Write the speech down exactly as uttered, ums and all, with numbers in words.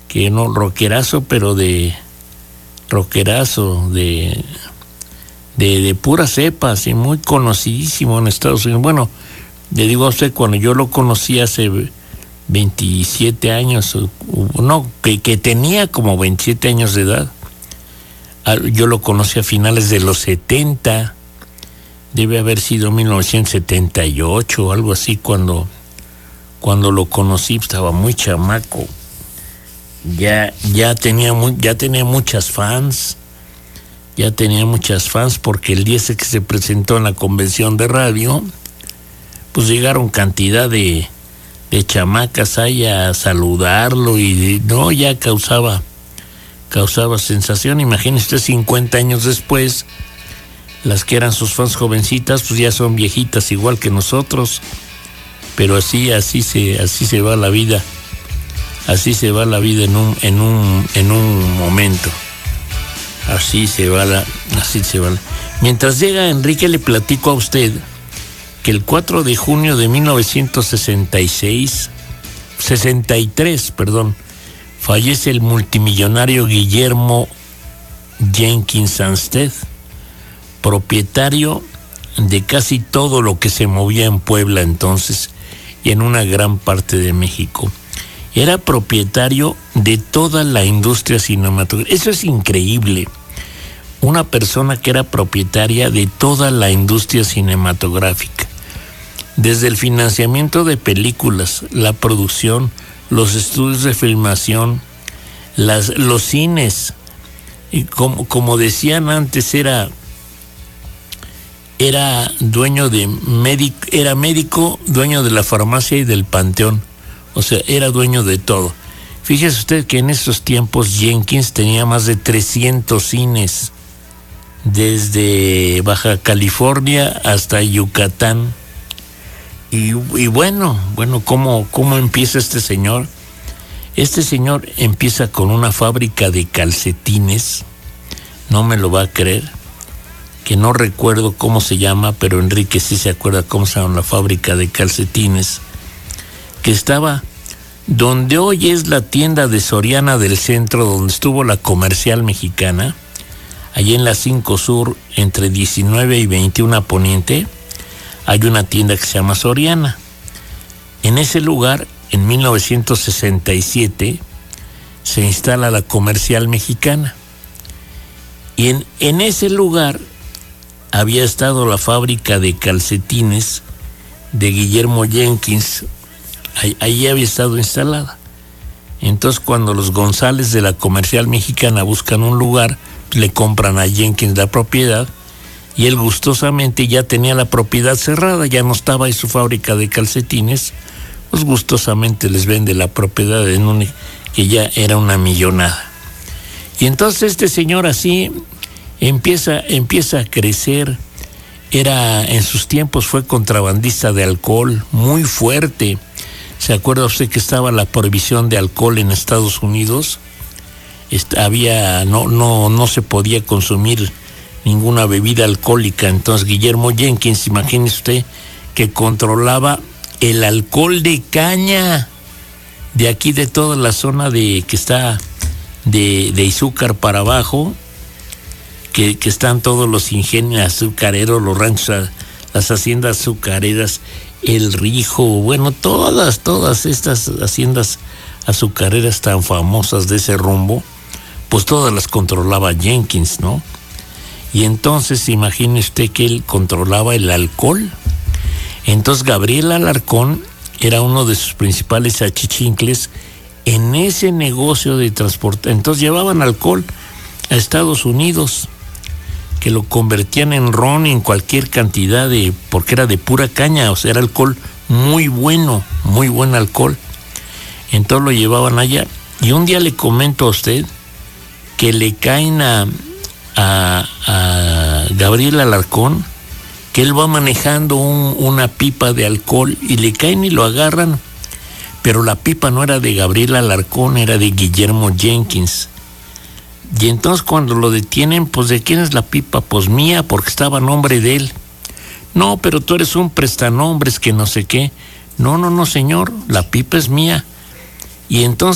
que no, rockerazo, pero de rockerazo, de, de, de pura cepa, así, muy conocidísimo en Estados Unidos. Bueno, le digo a usted, cuando yo lo conocí hace veintisiete años, no, que, que tenía como veintisiete años de edad, yo lo conocí a finales de los setenta, debe haber sido mil novecientos setenta y ocho o algo así, cuando, cuando lo conocí, estaba muy chamaco, ya, ya, tenía muy, ya tenía muchas fans, ya tenía muchas fans, porque el día ese que se presentó en la convención de radio, pues llegaron cantidad de, de chamacas ahí a saludarlo, y no, ya causaba, causaba sensación. Imagínese usted, cincuenta años después, las que eran sus fans jovencitas, pues ya son viejitas igual que nosotros. Pero así, así se, así se va la vida. Así se va la vida en un, en un, en un momento. Así se va la, así se va la. Mientras llega Enrique, le platico a usted que el cuatro de junio de mil novecientos sesenta y seis, sesenta y tres, perdón, fallece el multimillonario Guillermo Jenkins Anstead, propietario de casi todo lo que se movía en Puebla entonces y en una gran parte de México. Era propietario de toda la industria cinematográfica. Eso es increíble. Una persona que era propietaria de toda la industria cinematográfica. Desde el financiamiento de películas, la producción, los estudios de filmación, las, los cines. Y como, como decían antes, era... Era dueño de médico, era médico, dueño de la farmacia y del panteón. O sea, era dueño de todo. Fíjese usted que en esos tiempos Jenkins tenía más de trescientos cines, desde Baja California hasta Yucatán. Y, y bueno, bueno, ¿cómo, cómo empieza este señor? Este señor empieza con una fábrica de calcetines, no me lo va a creer, que no recuerdo cómo se llama, pero Enrique sí se acuerda cómo se llama la fábrica de calcetines, que estaba donde hoy es la tienda de Soriana del Centro, donde estuvo la Comercial Mexicana, allí en la cinco Sur, entre diecinueve y veintiuno Poniente, hay una tienda que se llama Soriana. En ese lugar, en mil novecientos sesenta y siete, se instala la Comercial Mexicana. Y en, en ese lugar había estado la fábrica de calcetines de Guillermo Jenkins, ahí, ahí había estado instalada. Entonces, cuando los González de la Comercial Mexicana buscan un lugar, le compran a Jenkins la propiedad, y él gustosamente ya tenía la propiedad cerrada, ya no estaba ahí su fábrica de calcetines, pues gustosamente les vende la propiedad en un, que ya era una millonada. Y entonces este señor así empieza, empieza a crecer. Era, en sus tiempos fue contrabandista de alcohol, muy fuerte. ¿Se acuerda usted que estaba la prohibición de alcohol en Estados Unidos? Había, no, no, no se podía consumir ninguna bebida alcohólica. Entonces Guillermo Jenkins, imagínese usted, que controlaba el alcohol de caña de aquí, de toda la zona de que está de, de Izúcar para abajo, que, que están todos los ingenios azucareros, los ranchos, las haciendas azucareras, el Rijo, bueno, todas, todas estas haciendas azucareras tan famosas de ese rumbo, pues todas las controlaba Jenkins, ¿no? Y entonces imagine usted que él controlaba el alcohol. Entonces Gabriel Alarcón era uno de sus principales achichincles en ese negocio de transporte. Entonces llevaban alcohol a Estados Unidos, que lo convertían en ron en cualquier cantidad, de porque era de pura caña, o sea, era alcohol muy bueno, muy buen alcohol. Entonces lo llevaban allá. Y un día le comento a usted que le caen a, a, a Gabriel Alarcón, que él va manejando un, una pipa de alcohol, y le caen y lo agarran, pero la pipa no era de Gabriel Alarcón, era de Guillermo Jenkins. Y entonces cuando lo detienen, pues ¿de quién es la pipa? Pues mía, porque estaba a nombre de él. No, pero tú eres un prestanombres que no sé qué. No, no, no, señor, la pipa es mía. Y entonces